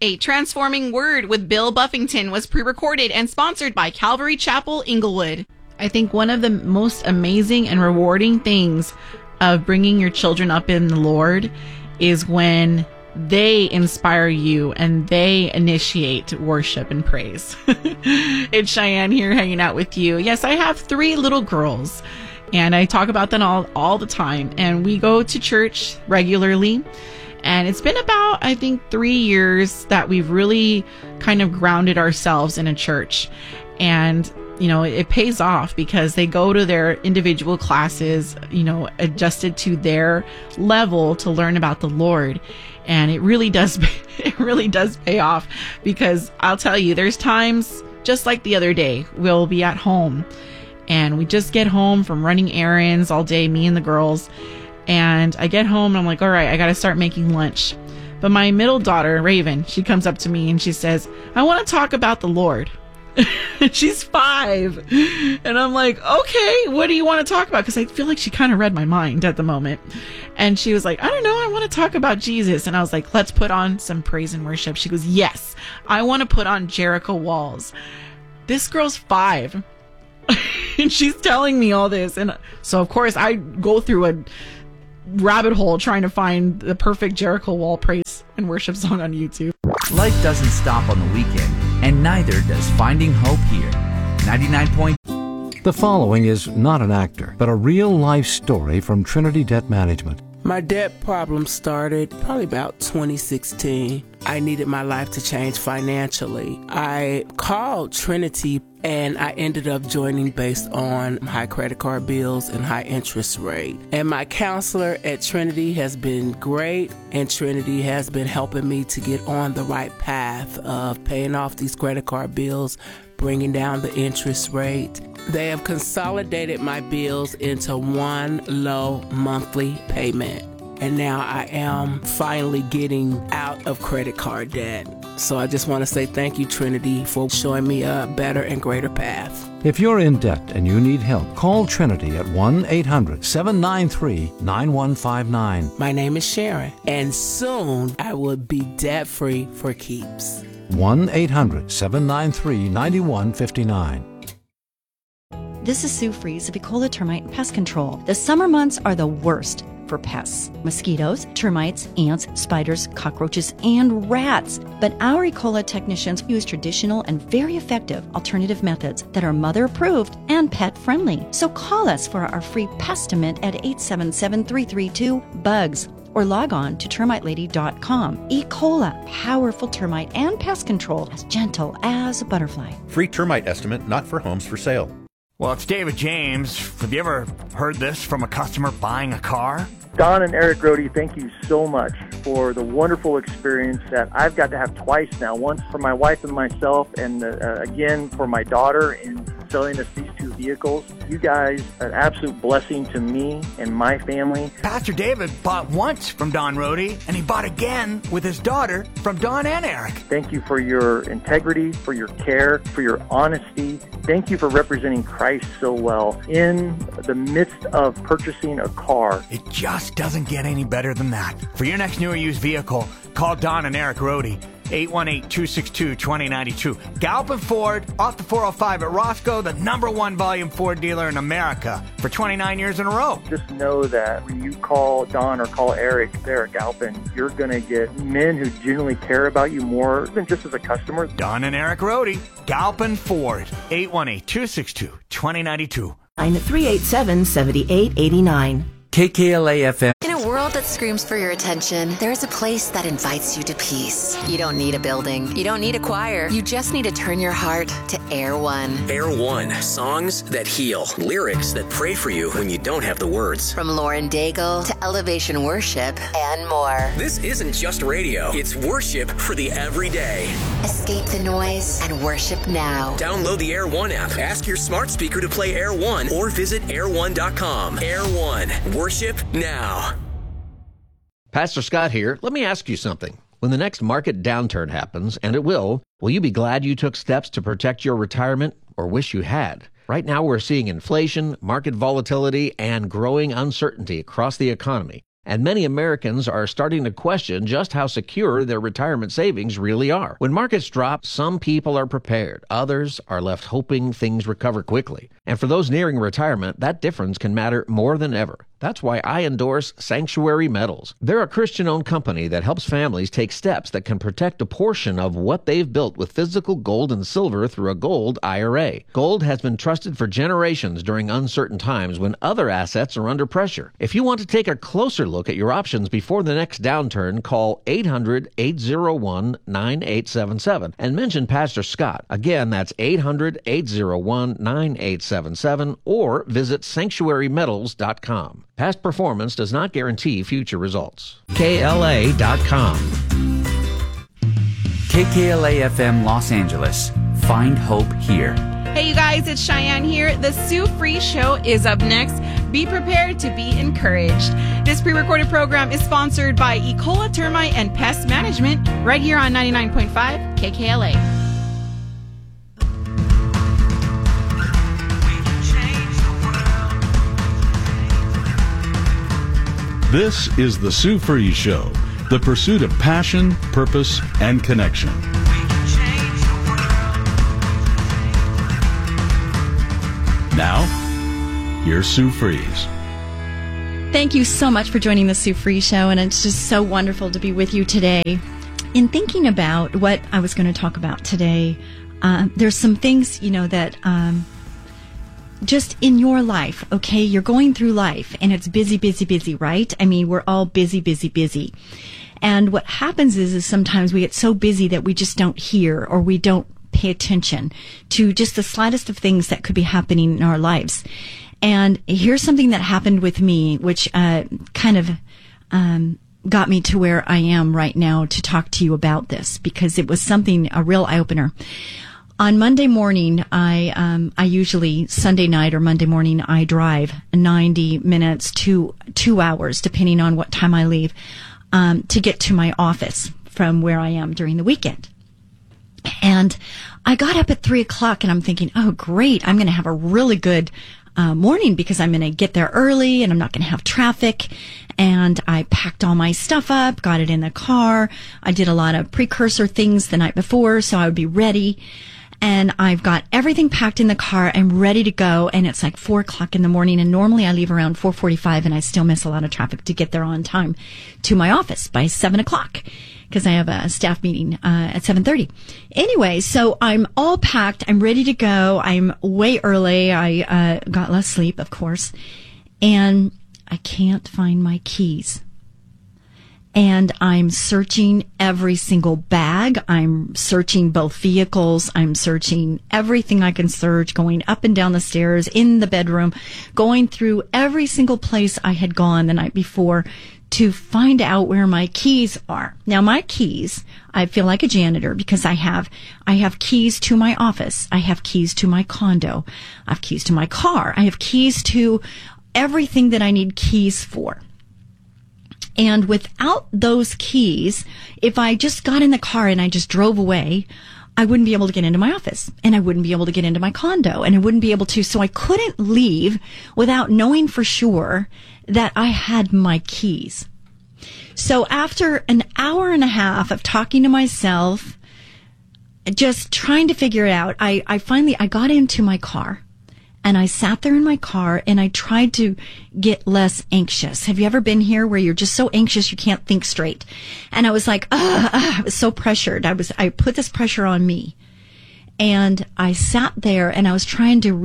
A Transforming Word with Bill Buffington was pre-recorded and sponsored by Calvary Chapel, Inglewood. I think one of the most amazing and rewarding things of bringing your children up in the Lord is when they inspire you and they initiate worship and praise. It's Cheyenne here hanging out with you. Yes, I have 3 little girls and I talk about them all the time, and we go to church regularly. And it's been about, I think, 3 years that we've really kind of grounded ourselves in a church. And, you know, it pays off because they go to their individual classes, you know, adjusted to their level to learn about the Lord. And it really does pay off, because I'll tell you, there's times just like the other day, we'll be at home and we just get home from running errands all day, me and the girls. And I get home and I'm like, all right, I got to start making lunch. But my middle daughter, Raven, she comes up to me and she says, I want to talk about the Lord. She's 5. And I'm like, okay, what do you want to talk about? Because I feel like she kind of read my mind at the moment. And she was like, I don't know, I want to talk about Jesus. And I was like, let's put on some praise and worship. She goes, yes, I want to put on Jericho Walls. This girl's 5. And she's telling me all this. And so, of course, I go through a rabbit hole trying to find the perfect Jericho Wall praise and worship song on YouTube. Life doesn't stop on the weekend, and neither does finding hope here. 99. The following is not an actor, but a real-life story from Trinity Debt Management. My debt problem started probably about 2016. I needed my life to change financially. I called Trinity and I ended up joining based on high credit card bills and high interest rate. And my counselor at Trinity has been great, and Trinity has been helping me to get on the right path of paying off these credit card bills, bringing down the interest rate. They have consolidated my bills into one low monthly payment. And now I am finally getting out of credit card debt. So I just want to say thank you, Trinity, for showing me a better and greater path. If you're in debt and you need help, call Trinity at 1-800-793-9159. My name is Sharon, and soon I will be debt-free for keeps. 1-800-793-9159. This is Sue Fries of Ecola Termite and Pest Control. The summer months are the worst for pests: mosquitoes, termites, ants, spiders, cockroaches, and rats. But our Ecola technicians use traditional and very effective alternative methods that are mother approved and pet friendly. So call us for our free Pestimate at 877-332-BUGS or log on to termitelady.com. Ecola, powerful termite and pest control, as gentle as a butterfly. Free termite estimate not for homes for sale. Well, it's David James. Have you ever heard this from a customer buying a car? Don and Eric Rohde, thank you so much for the wonderful experience that I've got to have twice now. Once for my wife and myself, and again for my daughter in selling us these 2 vehicles. You guys are an absolute blessing to me and my family. Pastor David bought once from Don Rohde, and he bought again with his daughter from Don and Eric. Thank you for your integrity, for your care, for your honesty. Thank you for representing Christ so well in the midst of purchasing a car. It just doesn't get any better than that. For your next new or used vehicle, call Don and Eric Rohde. 818-262-2092. Galpin Ford, off the 405 at Roscoe, the #1 volume Ford dealer in America for 29 years in a row. Just know that when you call Don or call Eric there at Galpin, you're going to get men who genuinely care about you more than just as a customer. Don and Eric Rohde, Galpin Ford, 818-262-2092. 387-7889. KKLA-FM. In a world that screams for your attention, there is a place that invites you to peace. You don't need a building. You don't need a choir. You just need to turn your heart to Air One. Air One. Songs that heal. Lyrics that pray for you when you don't have the words. From Lauren Daigle to Elevation Worship and more. This isn't just radio. It's worship for the everyday. Escape the noise and worship now. Download the Air One app. Ask your smart speaker to play Air One or visit air1.com. Air One. Worship now. Pastor Scott here. Let me ask you something. When the next market downturn happens, and it will you be glad you took steps to protect your retirement, or wish you had? Right now we're seeing inflation, market volatility, and growing uncertainty across the economy. And many Americans are starting to question just how secure their retirement savings really are. When markets drop, some people are prepared. Others are left hoping things recover quickly. And for those nearing retirement, that difference can matter more than ever. That's why I endorse Sanctuary Metals. They're a Christian-owned company that helps families take steps that can protect a portion of what they've built with physical gold and silver through a gold IRA. Gold has been trusted for generations during uncertain times when other assets are under pressure. If you want to take a closer look at your options before the next downturn, call 800-801-9877 and mention Pastor Scott. Again, that's 800-801-9877 or visit sanctuarymetals.com. Past performance does not guarantee future results. KLA.com. KKLA-FM Los Angeles. Find hope here. Hey, you guys, it's Cheyenne here. The Sue Free Show is up next. Be prepared to be encouraged. This pre-recorded program is sponsored by Ecola Termite and Pest Management right here on 99.5 KKLA. This is the Sue Freeze Show, the pursuit of passion, purpose, and connection. Now, here's Sue Freeze. Thank you so much for joining the Sue Freeze Show, and it's just so wonderful to be with you today. In thinking about what I was going to talk about today, there's some things, that just in your life, okay, you're going through life and it's busy, busy, busy, right? I mean, we're all busy, busy, busy. And what happens is sometimes we get so busy that we just don't hear or we don't pay attention to just the slightest of things that could be happening in our lives. And here's something that happened with me, which kind of got me to where I am right now to talk to you about this, because it was something, a real eye-opener. On Monday morning, I usually, Sunday night or Monday morning, I drive 90 minutes to 2 hours, depending on what time I leave, to get to my office from where I am during the weekend. And I got up at 3 o'clock and I'm thinking, oh, great, I'm going to have a really good morning because I'm going to get there early and I'm not going to have traffic. And I packed all my stuff up, got it in the car. I did a lot of precursor things the night before, so I would be ready. And I've got everything packed in the car. I'm ready to go. And it's like 4 o'clock in the morning. And normally I leave around 4:45 and I still miss a lot of traffic to get there on time to my office by 7 o'clock because I have a staff meeting at 7:30. Anyway, so I'm all packed. I'm ready to go. I'm way early. I got less sleep, of course. And I can't find my keys. And I'm searching every single bag. I'm searching both vehicles. I'm searching everything I can search, going up and down the stairs, in the bedroom, going through every single place I had gone the night before to find out where my keys are. Now, my keys, I feel like a janitor because I have keys to my office. I have keys to my condo. I have keys to my car. I have keys to everything that I need keys for. And without those keys, if I just got in the car and I just drove away, I wouldn't be able to get into my office and I wouldn't be able to get into my condo and I wouldn't be able to. So I couldn't leave without knowing for sure that I had my keys. So after an hour and a half of talking to myself, just trying to figure it out, I finally got into my car. And I sat there in my car and I tried to get less anxious. Have you ever been here where you're just so anxious you can't think straight? And I was like, I was so pressured. I put this pressure on me. And I sat there and I was trying to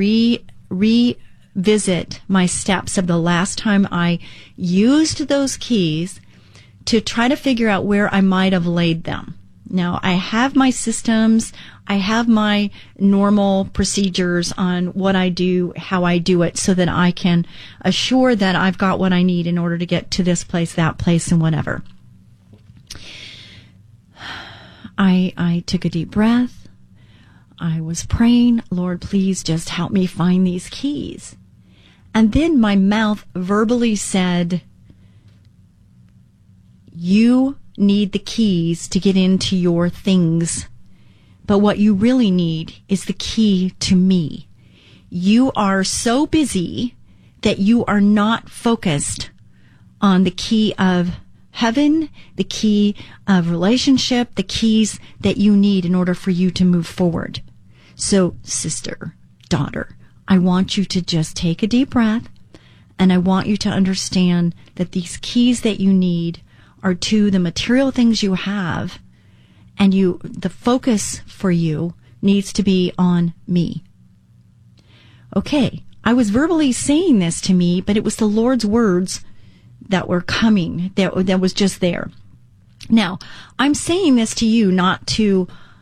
revisit my steps of the last time I used those keys to try to figure out where I might have laid them. Now, I have my systems. I have my normal procedures on what I do, how I do it, so that I can assure that I've got what I need in order to get to this place, that place, and whatever. I took a deep breath. I was praying, Lord, please just help me find these keys. And then my mouth verbally said, you need the keys to get into your things. But what you really need is the key to me. You are so busy that you are not focused on the key of heaven, the key of relationship, the keys that you need in order for you to move forward. So, sister, daughter, I want you to just take a deep breath, and I want you to understand that these keys that you need are to the material things you have, and the focus for you needs to be on me. Okay, I was verbally saying this to me, but it was the Lord's words that were coming, that was just there. Now, I'm saying this to you not to,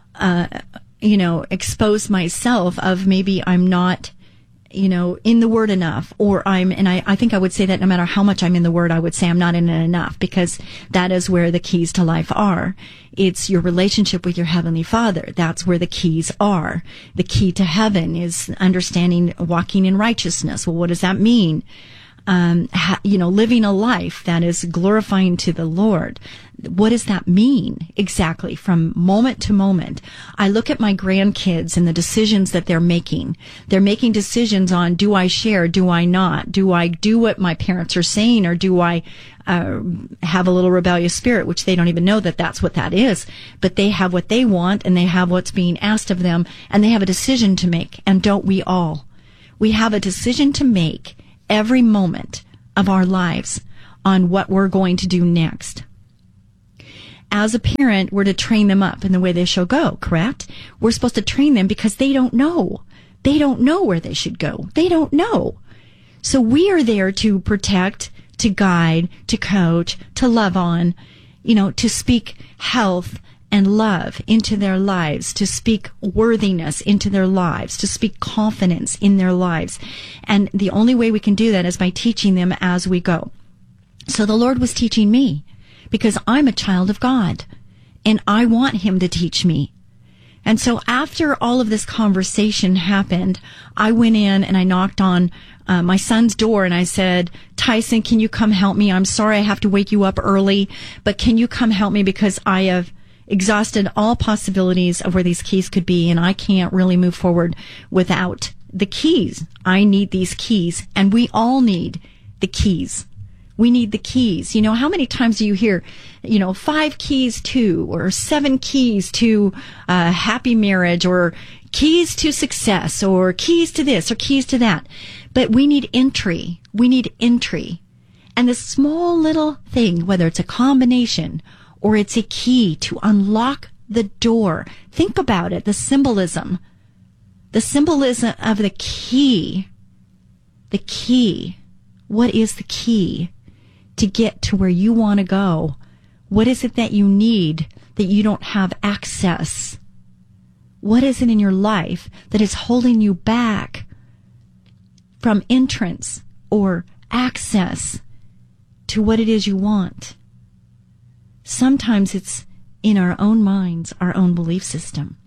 expose myself of maybe I'm not, in the Word enough, or I think I would say that no matter how much I'm in the Word, I would say I'm not in it enough, because that is where the keys to life are. It's your relationship with your Heavenly Father. That's where the keys are. The key to heaven is understanding, walking in righteousness. Well, what does that mean? Living a life that is glorifying to the Lord. What does that mean exactly from moment to moment? I look at my grandkids and the decisions that they're making. They're making decisions on, do I share? Do I not? Do I do what my parents are saying, or do I have a little rebellious spirit, which they don't even know that that's what that is. But they have what they want, and they have what's being asked of them, and they have a decision to make. And don't we all? We have a decision to make every moment of our lives on what we're going to do next. As a parent, we're to train them up in the way they shall go, correct? We're supposed to train them because they don't know. They don't know where they should go. They don't know. So we are there to protect, to guide, to coach, to love on, to speak health and love into their lives, to speak worthiness into their lives, to speak confidence in their lives. And the only way we can do that is by teaching them as we go. So the Lord was teaching me, because I'm a child of God, and I want Him to teach me. And so after all of this conversation happened, I went in and I knocked on my son's door, and I said, Tyson, can you come help me? I'm sorry I have to wake you up early, but can you come help me, because I have exhausted all possibilities of where these keys could be, and I can't really move forward without the keys. I need these keys, and we all need the keys. We need the keys. How many times do you hear, 5 keys to, or 7 keys to a happy marriage, or keys to success, or keys to this, or keys to that? But we need entry. We need entry. And the small little thing, whether it's a combination or it's a key to unlock the door. Think about it, the symbolism of the key. The key. What is the key to get to where you want to go? What is it that you need that you don't have access? What is it in your life that is holding you back from entrance or access to what it is you want? Sometimes it's in our own minds, our own belief system.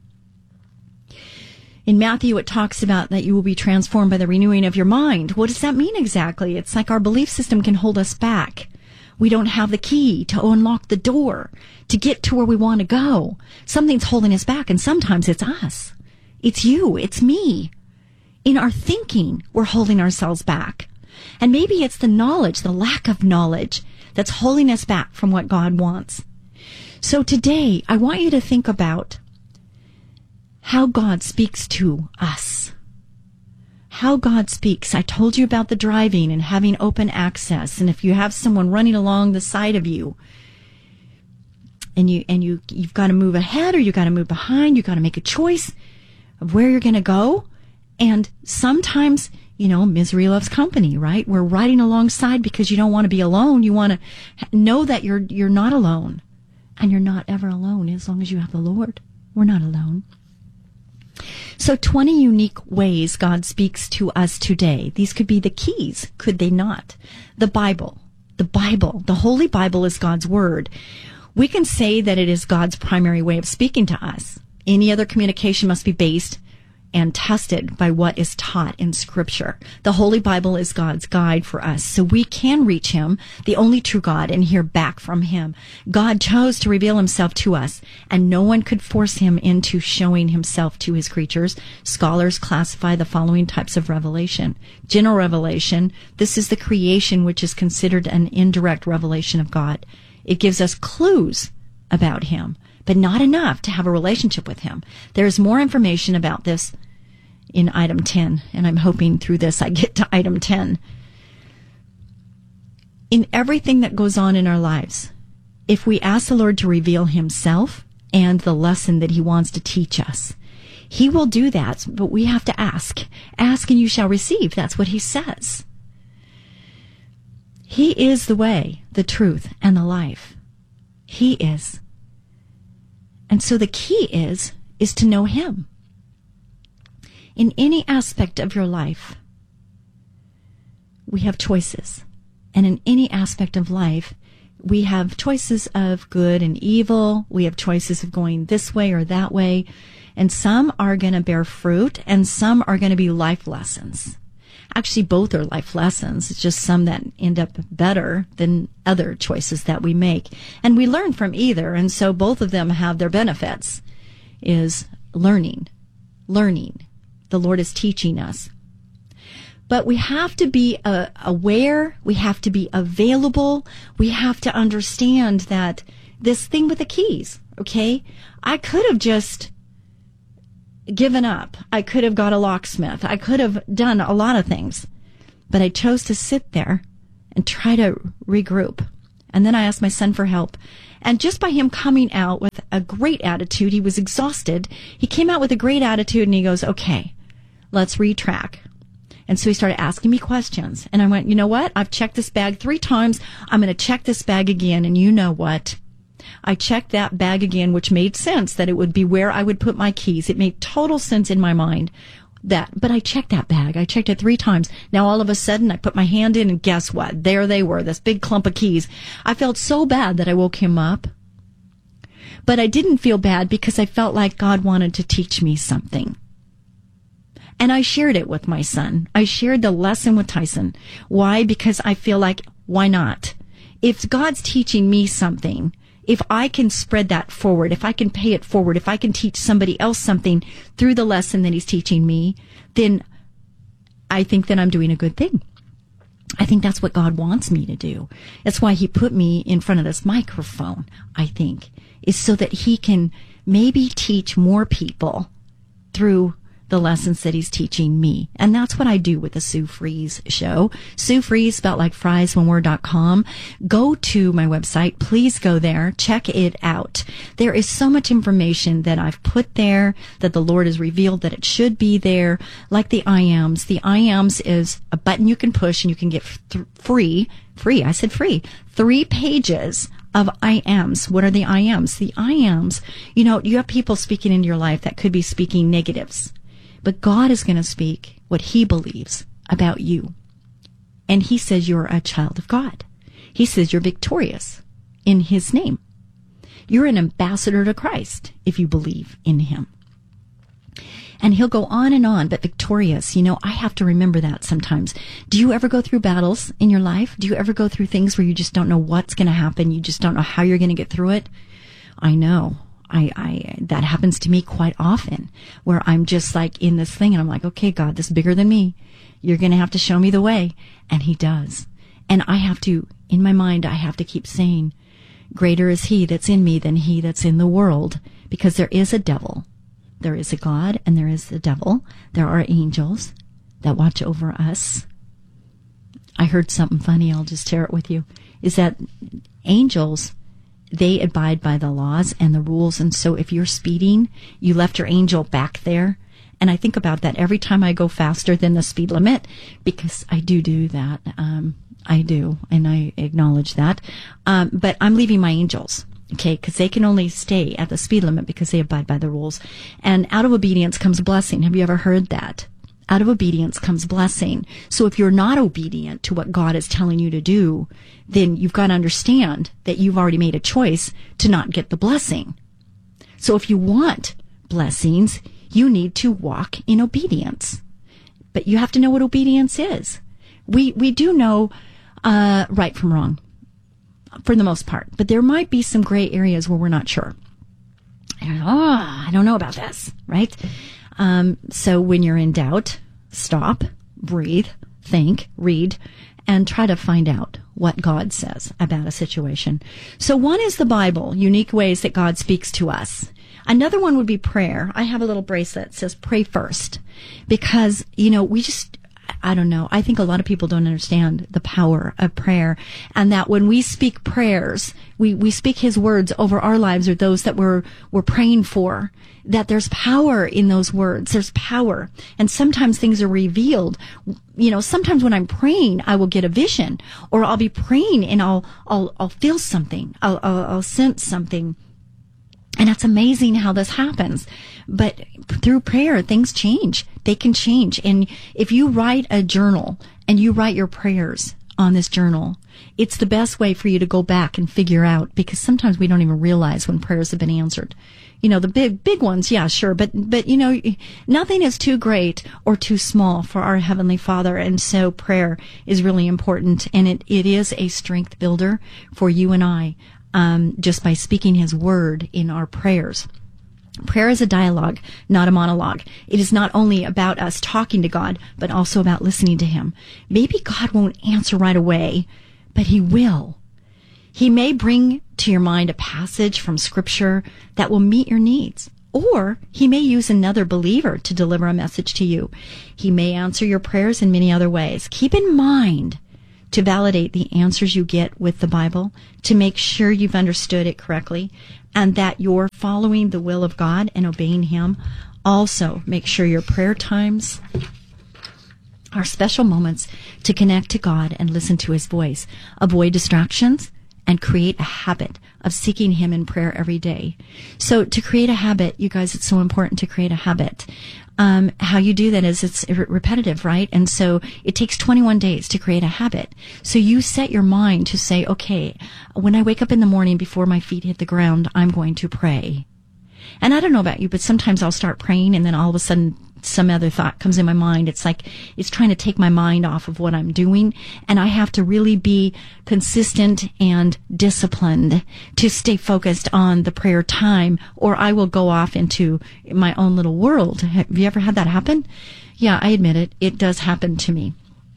In Matthew, it talks about that you will be transformed by the renewing of your mind. What does that mean exactly? It's like our belief system can hold us back. We don't have the key to unlock the door to get to where we want to go. Something's holding us back, and sometimes it's us. It's you. It's me. In our thinking, we're holding ourselves back. And maybe it's the knowledge, the lack of knowledge, that's holding us back from what God wants. So today, I want you to think about how God speaks to us. How God speaks. I told you about the driving and having open access. And if you have someone running along the side of you, and you've got to move ahead, or you've got to move behind, you've got to make a choice of where you're going to go. And sometimes, misery loves company, right? We're riding alongside because you don't want to be alone. You want to know that you're not alone. And you're not ever alone as long as you have the Lord. We're not alone. So 20 unique ways God speaks to us today. These could be the keys, could they not? The Bible, the Holy Bible is God's Word. We can say that it is God's primary way of speaking to us. Any other communication must be based and tested by what is taught in Scripture. The Holy Bible is God's guide for us, so we can reach Him, the only true God, and hear back from Him. God chose to reveal Himself to us, and no one could force Him into showing Himself to His creatures. Scholars classify the following types of revelation. General revelation, this is the creation which is considered an indirect revelation of God. It gives us clues about Him, but not enough to have a relationship with Him. There's more information about this in item 10, and I'm hoping through this I get to item 10. In everything that goes on in our lives, if we ask the Lord to reveal Himself and the lesson that He wants to teach us, He will do that, but we have to ask. Ask and you shall receive. That's what He says. He is the way, the truth, and the life. He is. And so the key is to know Him. In any aspect of your life, we have choices. And in any aspect of life, we have choices of good and evil. We have choices of going this way or that way. And some are going to bear fruit, and some are going to be life lessons. Actually, both are life lessons. It's just some that end up better than other choices that we make. And we learn from either, and so both of them have their benefits, is learning. The Lord is teaching us. But we have to be aware. We have to be available. We have to understand that this thing with the keys, okay? I could have just given up. I could have got a locksmith. I could have done a lot of things. But I chose to sit there and try to regroup. And then I asked my son for help. And just by him coming out with a great attitude, he was exhausted. He came out with a great attitude and he goes, okay, let's retrack. And so he started asking me questions. And I went, you know what? I've checked this bag 3 times. I'm going to check this bag again. And you know what? I checked that bag again, which made sense that it would be where I would put my keys. It made total sense in my mind but I checked that bag. I checked it 3 times. Now all of a sudden I put my hand in and guess what? There they were, this big clump of keys. I felt so bad that I woke him up. But I didn't feel bad because I felt like God wanted to teach me something. And I shared it with my son. I shared the lesson with Tyson. Why? Because I feel like, why not? If God's teaching me something, if I can spread that forward, if I can pay it forward, if I can teach somebody else something through the lesson that He's teaching me, then I think that I'm doing a good thing. I think that's what God wants me to do. That's why He put me in front of this microphone, I think, is so that He can maybe teach more people through the lessons that He's teaching me. And that's what I do with the Sue Fries show. Sue Fries, spelled like fries, oneword.com. Go to my website. Please go there. Check it out. There is so much information that I've put there that the Lord has revealed that it should be there, like the I Ams. The I Ams is a button you can push and you can get free, I said free, 3 pages of I Ams. What are the I Ams? The I Ams, you have people speaking into your life that could be speaking negatives. But God is going to speak what He believes about you. And He says you're a child of God. He says you're victorious in His name. You're an ambassador to Christ if you believe in Him. And He'll go on, but victorious. I have to remember that sometimes. Do you ever go through battles in your life? Do you ever go through things where you just don't know what's going to happen? You just don't know how you're going to get through it? I know. That happens to me quite often, where I'm just like in this thing and I'm like, okay, God, this is bigger than me. You're going to have to show me the way. And He does. And I have to, in my mind, I have to keep saying, greater is He that's in me than he that's in the world, because there is a devil. There is a God and there is a devil. There are angels that watch over us. I heard something funny. I'll just share it with you. Is that angels, they abide by the laws and the rules. And so if you're speeding, you left your angel back there. And I think about that every time I go faster than the speed limit, because I do that. I do. And I acknowledge that. But I'm leaving my angels. Okay. Cause they can only stay at the speed limit because they abide by the rules. And out of obedience comes blessing. Have you ever heard that? Out of obedience comes blessing. So if you're not obedient to what God is telling you to do, then you've got to understand that you've already made a choice to not get the blessing. So if you want blessings, you need to walk in obedience. But you have to know what obedience is. We do know right from wrong, for the most part. But there might be some gray areas where we're not sure. I don't know about this, right? So when you're in doubt, stop, breathe, think, read, and try to find out what God says about a situation. So one is the Bible, unique ways that God speaks to us. Another one would be prayer. I have a little bracelet that says pray first, because, I don't know. I think a lot of people don't understand the power of prayer, and that when we speak prayers, we speak His words over our lives or those that we're praying for, that there's power in those words. There's power. And sometimes things are revealed. Sometimes when I'm praying, I will get a vision, or I'll be praying and I'll feel something. I'll sense something. And it's amazing how this happens. But through prayer, things change. They can change. And if you write a journal and you write your prayers on this journal, it's the best way for you to go back and figure out, because sometimes we don't even realize when prayers have been answered. The big ones, yeah, sure. But nothing is too great or too small for our Heavenly Father. And so prayer is really important. And it is a strength builder for you and I. Just by speaking His word in our prayers. Prayer is a dialogue, not a monologue. It is not only about us talking to God, but also about listening to Him. Maybe God won't answer right away, but He will. He may bring to your mind a passage from Scripture that will meet your needs. Or He may use another believer to deliver a message to you. He may answer your prayers in many other ways. Keep in mind to validate the answers you get with the Bible, to make sure you've understood it correctly, and that you're following the will of God and obeying Him. Also, make sure your prayer times are special moments to connect to God and listen to His voice. Avoid distractions and create a habit of seeking Him in prayer every day. So to create a habit, you guys, it's so important to create a habit. How you do that is it's repetitive, right? And so it takes 21 days to create a habit. So you set your mind to say, okay, when I wake up in the morning before my feet hit the ground, I'm going to pray. And I don't know about you, but sometimes I'll start praying and then all of a sudden some other thought comes in my mind. It's like it's trying to take my mind off of what I'm doing, and I have to really be consistent and disciplined to stay focused on the prayer time, or I will go off into my own little world. Have you ever had that happen? Yeah, I admit it. It does happen to me.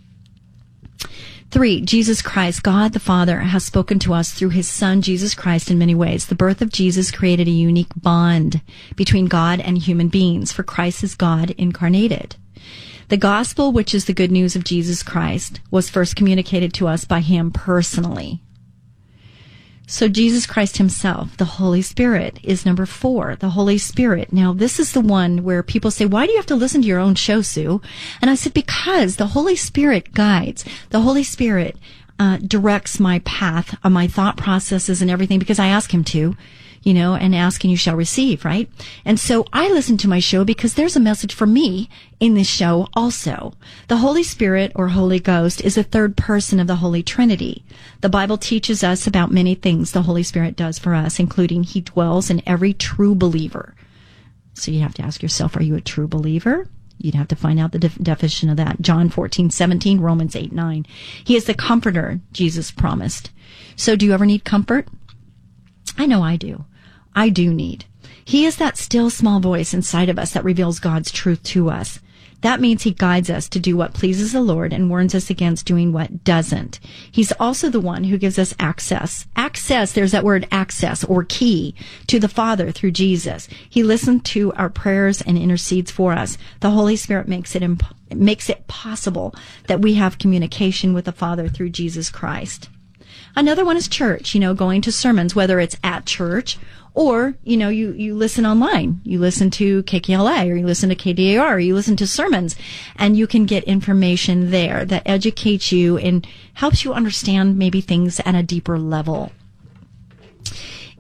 3, Jesus Christ, God the Father, has spoken to us through His Son, Jesus Christ, in many ways. The birth of Jesus created a unique bond between God and human beings, for Christ is God incarnated. The gospel, which is the good news of Jesus Christ, was first communicated to us by Him personally. So Jesus Christ Himself, the Holy Spirit, is number 4, the Holy Spirit. Now, this is the one where people say, why do you have to listen to your own show, Sue? And I said, because the Holy Spirit guides. The Holy Spirit directs my path, my thought processes and everything, because I ask Him to, and ask and you shall receive, right? And so I listen to my show because there's a message for me in this show also. The Holy Spirit, or Holy Ghost, is a third person of the Holy Trinity. The Bible teaches us about many things the Holy Spirit does for us, including He dwells in every true believer. So you have to ask yourself, are you a true believer? You'd have to find out the definition of that. John 14:17, Romans 8:9. He is the comforter Jesus promised. So do you ever need comfort? I know I do. I do need. He is that still small voice inside of us that reveals God's truth to us. That means He guides us to do what pleases the Lord and warns us against doing what doesn't. He's also the one who gives us access. Access, there's that word access, or key, to the Father through Jesus. He listens to our prayers and intercedes for us. The Holy Spirit makes it possible that we have communication with the Father through Jesus Christ. Another one is church, going to sermons, whether it's at church or, you listen online. You listen to KKLA, or you listen to KDAR, or you listen to sermons, and you can get information there that educates you and helps you understand maybe things at a deeper level.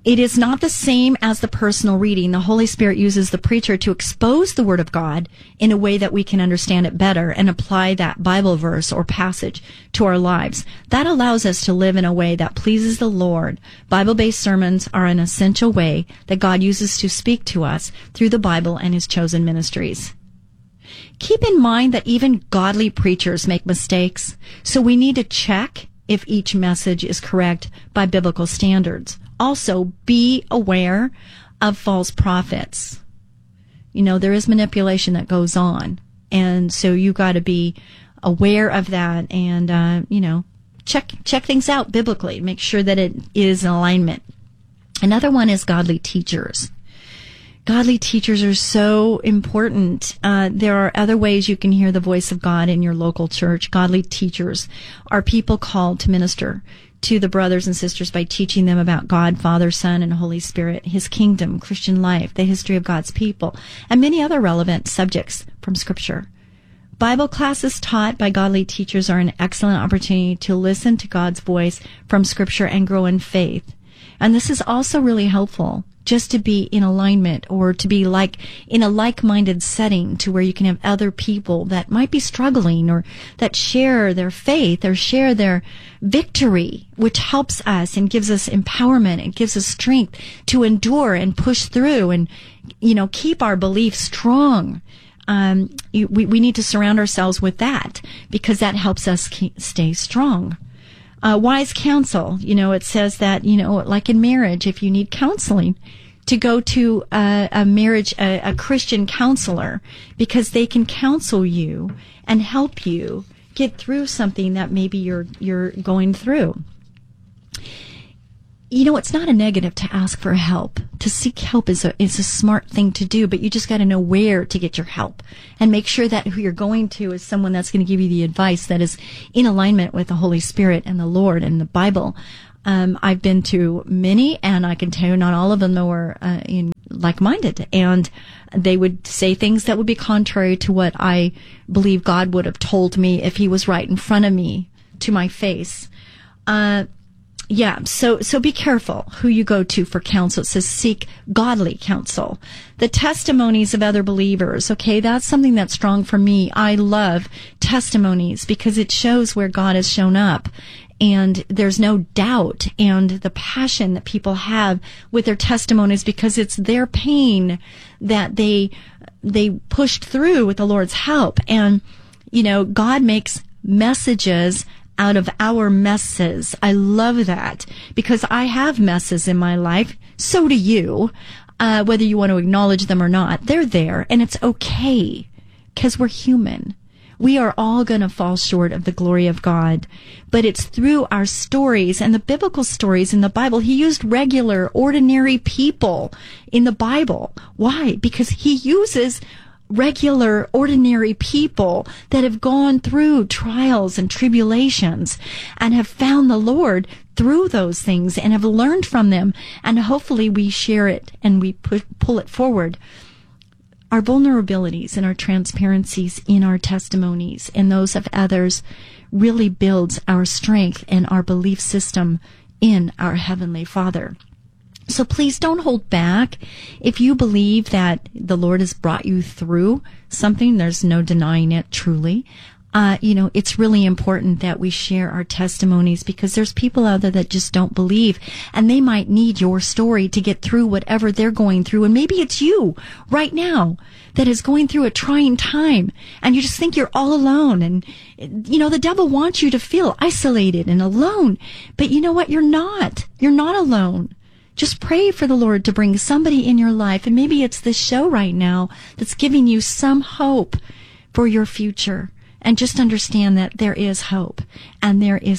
It is not the same as the personal reading. The Holy Spirit uses the preacher to expose the Word of God in a way that we can understand it better and apply that Bible verse or passage to our lives. That allows us to live in a way that pleases the Lord. Bible-based sermons are an essential way that God uses to speak to us through the Bible and His chosen ministries. Keep in mind that even godly preachers make mistakes, so we need to check if each message is correct by biblical standards. Also, be aware of false prophets. You know, there is manipulation that goes on. And so you got to be aware of that and, check things out biblically. Make sure that it is in alignment. Another one is godly teachers. Godly teachers are so important. There are other ways you can hear the voice of God in your local church. Godly teachers are people called to minister to the brothers and sisters by teaching them about God, Father, Son, and Holy Spirit, His kingdom, Christian life, the history of God's people, and many other relevant subjects from Scripture. Bible classes taught by godly teachers are an excellent opportunity to listen to God's voice from Scripture and grow in faith. And this is also really helpful just to be in alignment or to be in a like-minded setting to where you can have other people that might be struggling or that share their faith or share their victory, which helps us and gives us empowerment. It gives us strength to endure and push through and, keep our belief strong. We need to surround ourselves with that because that helps us stay strong. Wise counsel, it says that, like in marriage, if you need counseling, to go to a Christian counselor because they can counsel you and help you get through something that maybe you're going through. It's not a negative to ask for help. To seek help is a smart thing to do, but you just got to know where to get your help and make sure that who you're going to is someone that's going to give you the advice that is in alignment with the Holy Spirit and the Lord and the Bible. I've been to many, and I can tell you not all of them were like-minded, and they would say things that would be contrary to what I believe God would have told me if He was right in front of me to my face. So be careful who you go to for counsel. It says seek godly counsel. The testimonies of other believers, okay, that's something that's strong for me. I love testimonies because it shows where God has shown up. And there's no doubt and the passion that people have with their testimonies because it's their pain that they pushed through with the Lord's help. And, God makes messages out of our messes. I love that because I have messes in my life. So do you. Whether you want to acknowledge them or not, they're there and it's okay because we're human. We are all going to fall short of the glory of God, but it's through our stories and the biblical stories in the Bible. He used regular, ordinary people in the Bible. Why? Because He uses regular, ordinary people that have gone through trials and tribulations and have found the Lord through those things and have learned from them. And hopefully we share it and we pull it forward. Our vulnerabilities and our transparencies in our testimonies and those of others really builds our strength and our belief system in our Heavenly Father. So please don't hold back. If you believe that the Lord has brought you through something, there's no denying it truly. It's really important that we share our testimonies because there's people out there that just don't believe and they might need your story to get through whatever they're going through. And maybe it's you right now that is going through a trying time and you just think you're all alone. And, the devil wants you to feel isolated and alone. But you know what? You're not. You're not alone. Just pray for the Lord to bring somebody in your life. And maybe it's this show right now that's giving you some hope for your future. And just understand that there is hope and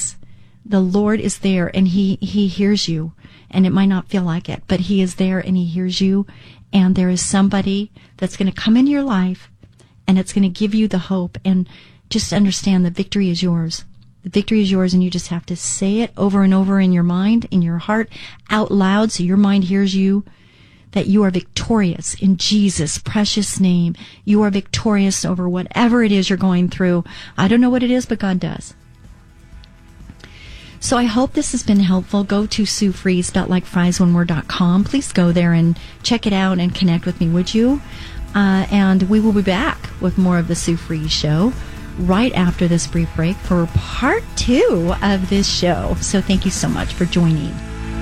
the Lord is there and He hears you and it might not feel like it, but He is there and He hears you and there is somebody that's going to come into your life and it's going to give you the hope and just understand the victory is yours. The victory is yours and you just have to say it over and over in your mind, in your heart, out loud so your mind hears you. That you are victorious in Jesus' precious name. You are victorious over whatever it is you're going through. I don't know what it is, but God does. So I hope this has been helpful. Go to SueFries, spelled like fries, one word.com. Please go there and check it out and connect with me, would you? And we will be back with more of the Sue Fries Show right after this brief break for part 2 of this show. So thank you so much for joining.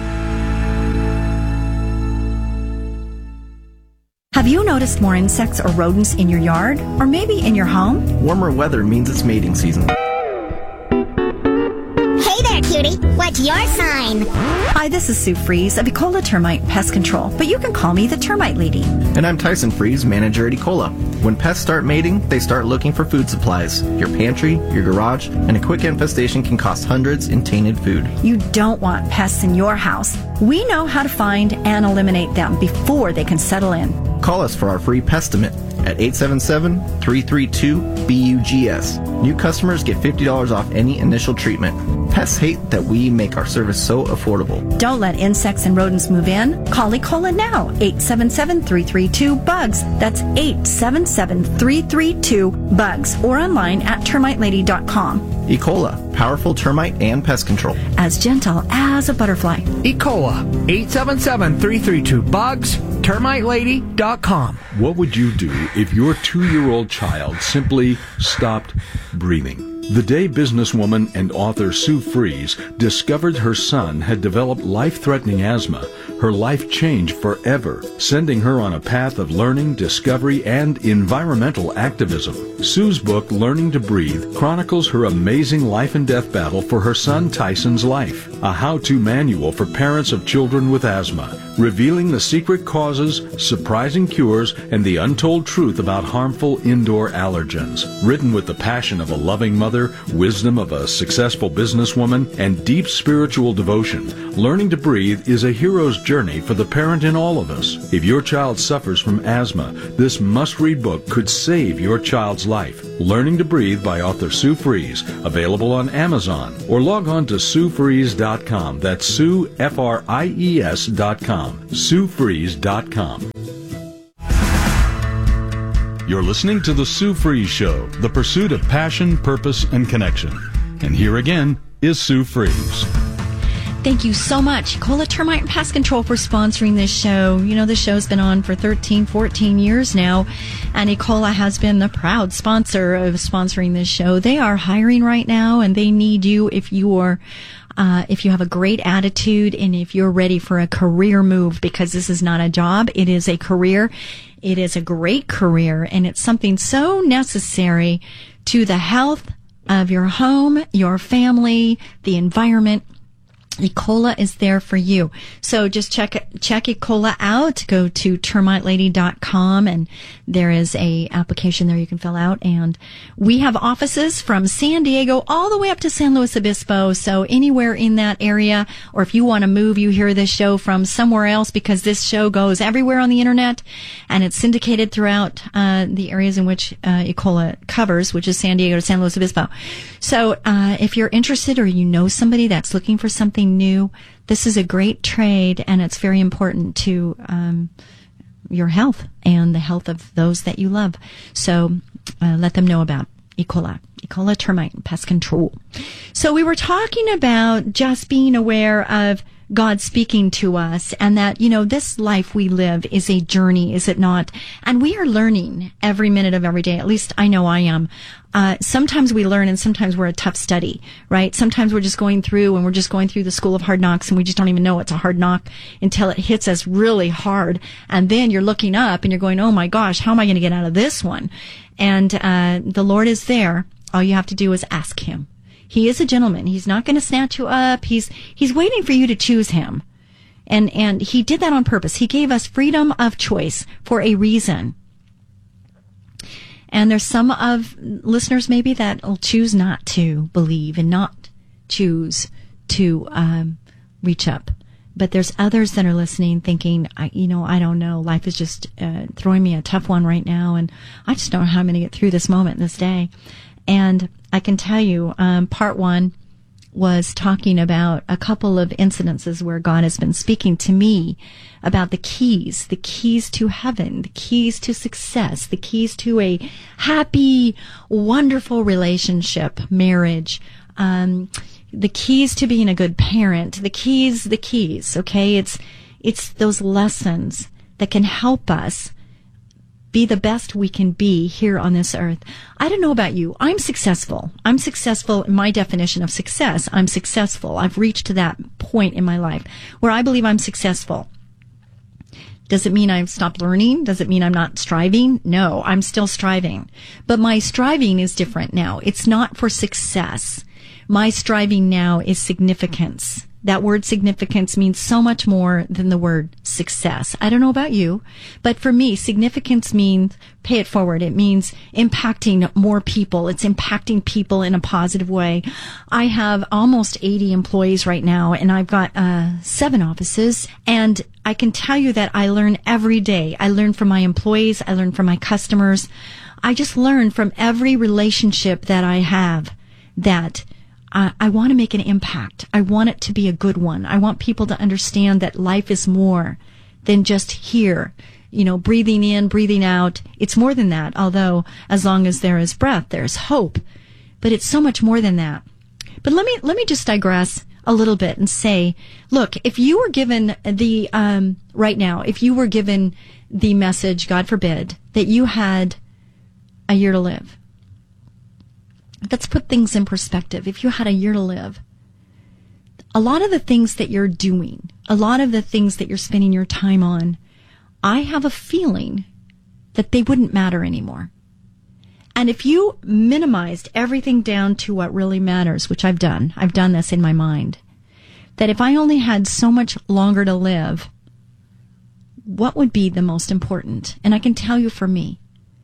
Have you noticed more insects or rodents in your yard, or maybe in your home? Warmer weather means it's mating season. Hey there, cutie. What's your sign? Hi, this is Sue Fries of Ecola Termite Pest Control, but you can call me the Termite Lady. And I'm Tyson Fries, manager at Ecola. When pests start mating, they start looking for food supplies. Your pantry, your garage, and a quick infestation can cost hundreds in tainted food. You don't want pests in your house. We know how to find and eliminate them before they can settle in. Call us for our free Pestimate at 877-332-BUGS. New customers get $50 off any initial treatment. Pests hate that we make our service so affordable. Don't let insects and rodents move in. Call Ecola now, 877-332-BUGS. That's 877-332-BUGS, or online at termitelady.com. Ecola, powerful termite and pest control. As gentle as a butterfly. Ecola, 877-332-BUGS, termitelady.com. What would you do if your 2-year-old child simply stopped breathing? The day businesswoman and author Sue Fries discovered her son had developed life-threatening asthma, her life changed forever, sending her on a path of learning, discovery, and environmental activism. Sue's book, Learning to Breathe, chronicles her amazing life and death battle for her son Tyson's life, a how-to manual for parents of children with asthma, revealing the secret causes, surprising cures, and the untold truth about harmful indoor allergens. Written with the passion of a loving mother, wisdom of a successful businesswoman, and deep spiritual devotion, Learning to Breathe is a hero's journey for the parent in all of us. If your child suffers from asthma, this must-read book could save your child's life. Learning to Breathe by author Sue Fries, available on Amazon, or log on to SueFries.com. That's Sue, F-R-I-E-S.com. SueFries.com. You're listening to The Sue Fries Show, the pursuit of passion, purpose, and connection. And here again is Sue Fries. Thank you so much, Ecola Termite and Pest Control, for sponsoring this show. You know, this show's been on for 13, 14 years now, and Ecola has been the proud sponsor of sponsoring this show. They are hiring right now, and they need you if you have a great attitude and if you're ready for a career move, because this is not a job, it is a career. It is a great career, and it's something so necessary to the health of your home, your family, the environment. Ecola is there for you. So just check Ecola out. Go to termitelady.com, and there is a application there you can fill out. And we have offices from San Diego all the way up to San Luis Obispo. So anywhere in that area, or if you want to move, you hear this show from somewhere else, because this show goes everywhere on the internet, and it's syndicated throughout the areas in which Ecola covers, which is San Diego to San Luis Obispo. So if you're interested, or you know somebody that's looking for something new, this is a great trade, and it's very important to your health and the health of those that you love. So let them know about Ecola Termite and Pest Control. So we were talking about just being aware of God speaking to us, and that, you know, this life we live is a journey, is it not? And we are learning every minute of every day. At least I know I am. Sometimes we learn, and sometimes we're a tough study, right? Sometimes we're just going through the school of hard knocks, and we just don't even know it's a hard knock until it hits us really hard. And then you're looking up and you're going, oh my gosh, how am I going to get out of this one? And the Lord is there. All you have to do is ask Him. He is a gentleman. He's not going to snatch you up. He's waiting for you to choose Him. And He did that on purpose. He gave us freedom of choice for a reason. And there's some of listeners maybe that will choose not to believe and not choose to reach up. But there's others that are listening thinking, I don't know. Life is just throwing me a tough one right now, and I just don't know how I'm going to get through this moment, this day. And I can tell you, part one was talking about a couple of incidences where God has been speaking to me about the keys to heaven, the keys to success, the keys to a happy, wonderful relationship, marriage. the keys to being a good parent, the keys, okay? It's those lessons that can help us be the best we can be here on this earth. I don't know about you. I'm successful. I'm successful in my definition of success. I'm successful. I've reached to that point in my life where I believe I'm successful. Does it mean I've stopped learning? Does it mean I'm not striving? No, I'm still striving. But my striving is different now. It's not for success. My striving now is significance. That word significance means so much more than the word success. I don't know about you, but for me, significance means, pay it forward. It means impacting more people. It's impacting people in a positive way. I have almost 80 employees right now, and I've got 7 offices, and I can tell you that I learn every day. I learn from my employees. I learn from my customers. I just learn from every relationship that I have that I want to make an impact. I want it to be a good one. I want people to understand that life is more than just here, breathing in, breathing out. It's more than that, although as long as there is breath, there's hope. But it's so much more than that. But let me just digress a little bit and say, look, if you were given right now, if you were given the message, God forbid, that you had a year to live, let's put things in perspective. If you had a year to live, a lot of the things that you're doing, a lot of the things that you're spending your time on, I have a feeling that they wouldn't matter anymore. And if you minimized everything down to what really matters, which I've done this in my mind, that if I only had so much longer to live, what would be the most important? And I can tell you for me,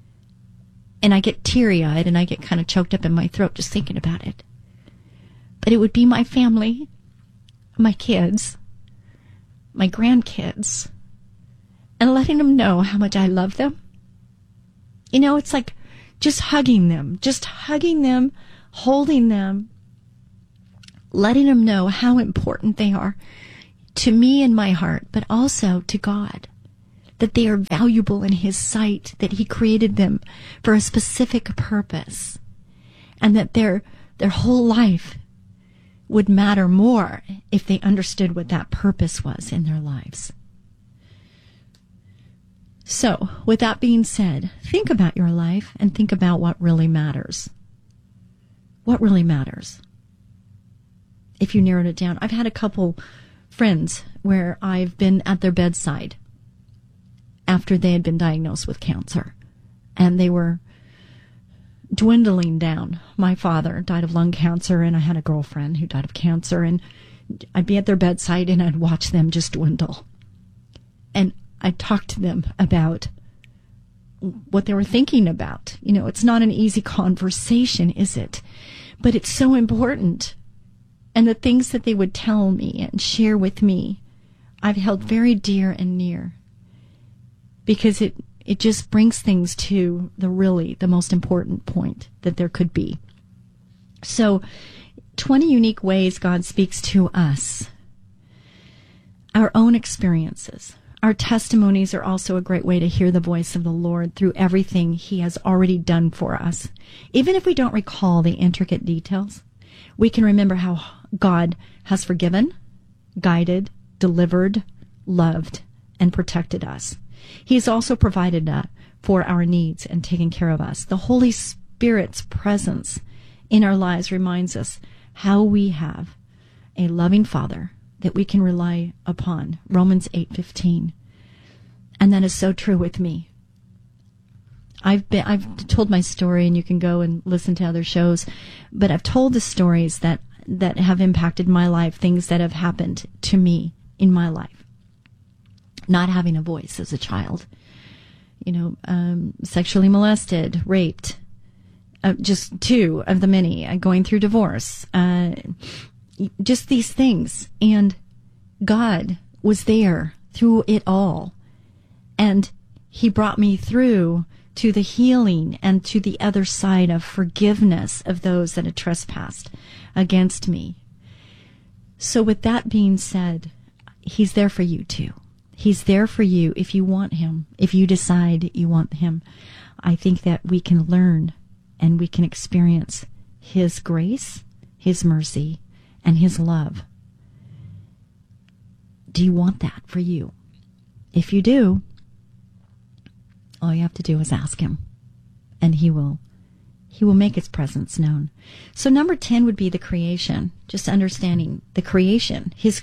and I get teary-eyed and I get kind of choked up in my throat just thinking about it. But it would be my family, my kids, my grandkids, and letting them know how much I love them. It's like just hugging them, holding them, letting them know how important they are to me in my heart, but also to God. That they are valuable in His sight, that He created them for a specific purpose, and that their whole life would matter more if they understood what that purpose was in their lives. So, with that being said, think about your life and think about what really matters. What really matters? If you narrowed it down, I've had a couple friends where I've been at their bedside after they had been diagnosed with cancer, and they were dwindling down. My father died of lung cancer, and I had a girlfriend who died of cancer, and I'd be at their bedside and I'd watch them just dwindle. And I'd talk to them about what they were thinking about. It's not an easy conversation, is it? But it's so important. And the things that they would tell me and share with me, I've held very dear and near. Because it just brings things to the most important point that there could be. So, 20 unique ways God speaks to us. Our own experiences. Our testimonies are also a great way to hear the voice of the Lord through everything He has already done for us. Even if we don't recall the intricate details, we can remember how God has forgiven, guided, delivered, loved, and protected us. He has also provided for our needs and taken care of us. The Holy Spirit's presence in our lives reminds us how we have a loving Father that we can rely upon. Romans 8:15. And that is so true with me. I've told my story, and you can go and listen to other shows, but I've told the stories that have impacted my life, things that have happened to me in my life. Not having a voice as a child, sexually molested, raped, just 2 of the many, going through divorce, just these things. And God was there through it all. And He brought me through to the healing and to the other side of forgiveness of those that had trespassed against me. So with that being said, He's there for you too. He's there for you if you want Him, if you decide you want Him. I think that we can learn and we can experience His grace, His mercy, and his love. Do you want that for you? If you do, all you have to do is ask him, and he will make his presence known. So number 10 would be the creation, just understanding the creation, his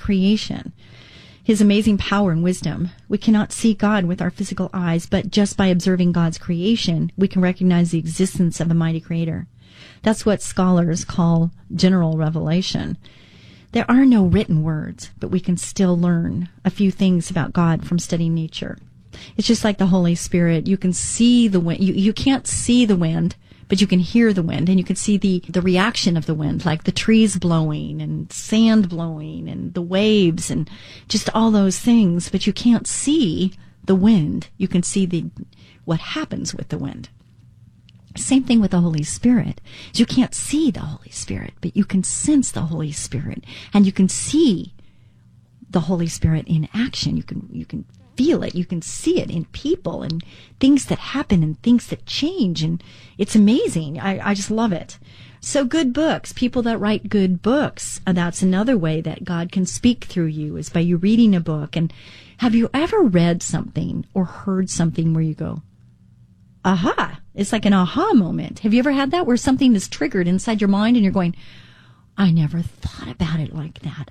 amazing power and wisdom. We cannot see God with our physical eyes, but just by observing God's creation, we can recognize the existence of a mighty creator. That's what scholars call general revelation. There are no written words, but we can still learn a few things about God from studying nature. It's just like the Holy Spirit. You can see the wind. You can't see the wind, but you can hear the wind, and you can see the reaction of the wind, like the trees blowing and sand blowing and the waves and just all those things. But you can't see the wind. You can see what happens with the wind. Same thing with the Holy Spirit. You can't see the Holy Spirit, but you can sense the Holy Spirit, and you can see the Holy Spirit in action. You can feel it. You can see it in people and things that happen and things that change, and it's amazing. I just love it. So good books, people that write good books, that's another way that God can speak through you, is by you reading a book. And have you ever read something or heard something where you go, aha? It's like an aha moment. Have you ever had that, where something is triggered inside your mind and you're going, I never thought about it like that.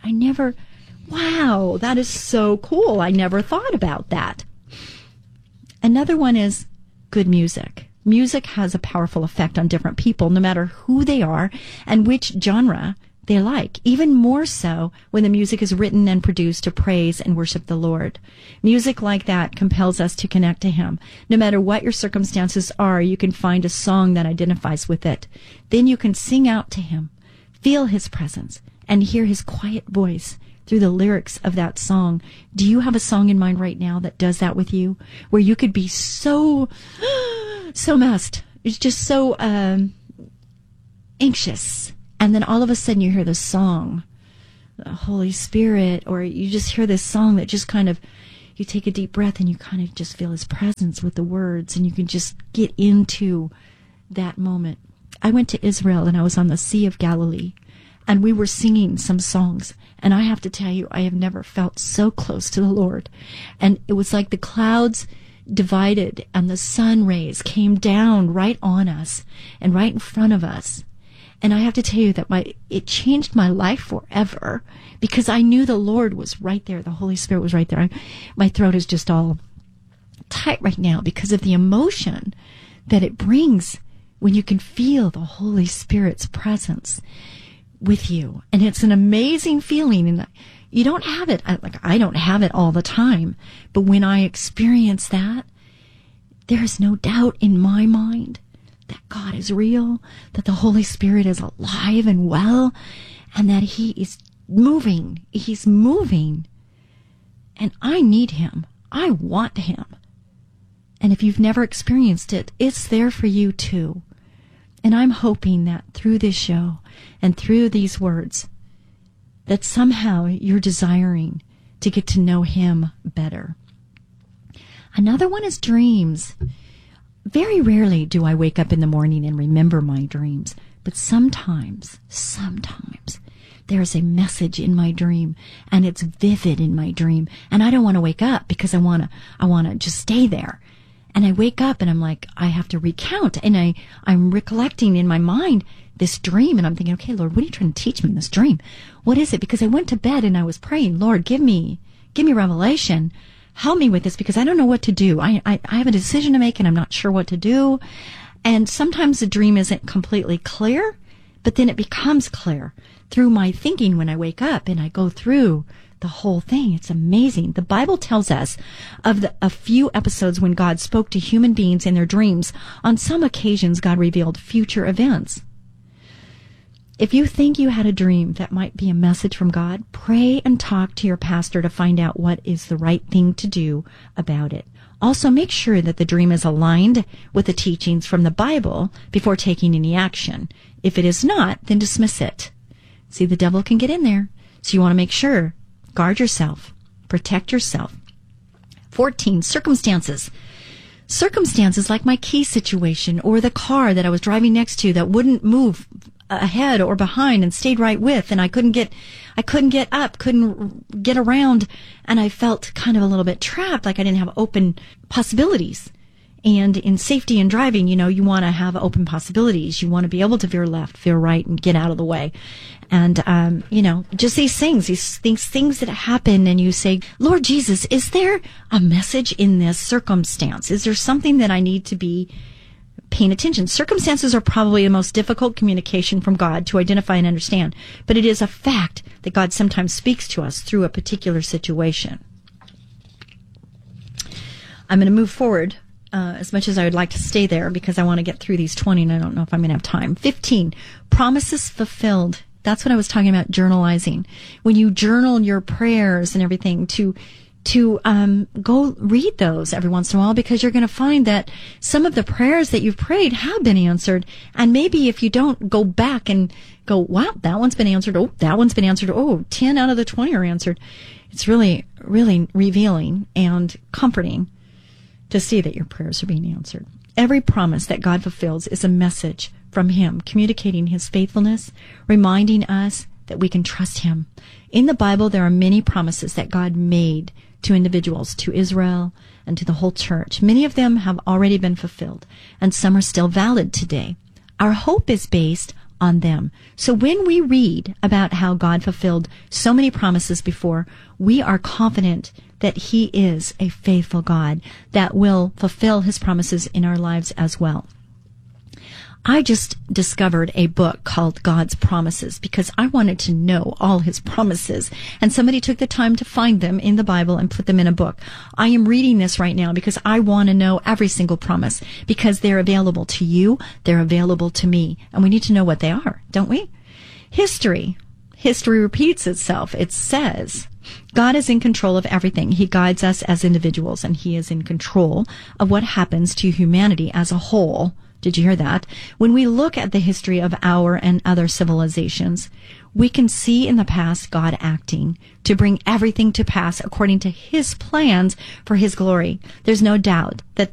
Wow, that is so cool. I never thought about that. Another one is good music. Music has a powerful effect on different people, no matter who they are and which genre they like, even more so when the music is written and produced to praise and worship the Lord. Music like that compels us to connect to him. No matter what your circumstances are, you can find a song that identifies with it. Then you can sing out to him, feel his presence, and hear his quiet voice through the lyrics of that song. Do you have a song in mind right now that does that with you, where you could be so messed, it's just so anxious, and then all of a sudden you hear the song, the Holy Spirit, or you just hear this song that just kind of, you take a deep breath and you kind of just feel his presence with the words, and you can just get into that moment. I went to Israel and I was on the Sea of Galilee, and we were singing some songs, and I have to tell you, I have never felt so close to the Lord. And it was like the clouds divided and the sun rays came down right on us and right in front of us. And I have to tell you that it changed my life forever, because I knew the Lord was right there. The Holy Spirit was right there. My throat is just all tight right now because of the emotion that it brings when you can feel the Holy Spirit's presence with you. And it's an amazing feeling. And you don't have it, I don't have it all the time. But when I experience that, there is no doubt in my mind that God is real, that the Holy Spirit is alive and well, and that he is moving. He's moving. And I need him. I want him. And if you've never experienced it, it's there for you too. And I'm hoping that through this show and through these words, that somehow you're desiring to get to know him better. Another one is dreams. Very rarely do I wake up in the morning and remember my dreams, but sometimes there's a message in my dream, and it's vivid in my dream, and I don't want to wake up because I want to just stay there. And I wake up and I'm like, I have to recount, and I'm recollecting in my mind this dream, and I'm thinking, okay, Lord, what are you trying to teach me in this dream? What is it? Because I went to bed and I was praying, Lord, give me revelation. Help me with this, because I don't know what to do. I have a decision to make and I'm not sure what to do. And sometimes the dream isn't completely clear, but then it becomes clear through my thinking when I wake up and I go through the whole thing. It's amazing. The Bible tells us of a few episodes when God spoke to human beings in their dreams. On some occasions, God revealed future events. If you think you had a dream that might be a message from God, pray and talk to your pastor to find out what is the right thing to do about it. Also, make sure that the dream is aligned with the teachings from the Bible before taking any action. If it is not, then dismiss it. See, the devil can get in there, so you want to make sure. Guard yourself. Protect yourself. 14, circumstances. Circumstances like my key situation or the car that I was driving next to that wouldn't move ahead or behind and stayed right with, and I couldn't get up, couldn't get around, and I felt kind of a little bit trapped, like I didn't have open possibilities. And in safety and driving, you want to have open possibilities. You want to be able to veer left, veer right, and get out of the way. And, just these things that happen, and you say, Lord Jesus, is there a message in this circumstance? Is there something that I need to be paying attention? Circumstances are probably the most difficult communication from God to identify and understand, but it is a fact that God sometimes speaks to us through a particular situation. I'm going to move forward. As much as I would like to stay there because I want to get through these 20 and I don't know if I'm going to have time. 15, promises fulfilled. That's what I was talking about, journalizing. When you journal your prayers and everything, to go read those every once in a while, because you're going to find that some of the prayers that you've prayed have been answered. And maybe if you don't go back and go, wow, that one's been answered. Oh, that one's been answered. Oh, 10 out of the 20 are answered. It's really, really revealing and comforting to see that your prayers are being answered. Every promise that God fulfills is a message from Him, communicating His faithfulness, reminding us that we can trust Him. In the Bible, there are many promises that God made to individuals, to Israel, and to the whole church. Many of them have already been fulfilled, and some are still valid today. Our hope is based on them. So when we read about how God fulfilled so many promises before, we are confident that He is a faithful God that will fulfill His promises in our lives as well. I just discovered a book called God's Promises because I wanted to know all His promises, and somebody took the time to find them in the Bible and put them in a book. I am reading this right now because I want to know every single promise, because they're available to you, they're available to me, and we need to know what they are, don't we? History repeats itself. It says God is in control of everything. He guides us as individuals, and He is in control of what happens to humanity as a whole. Did you hear that? When we look at the history of our and other civilizations, we can see in the past God acting to bring everything to pass according to His plans for His glory. There's no doubt that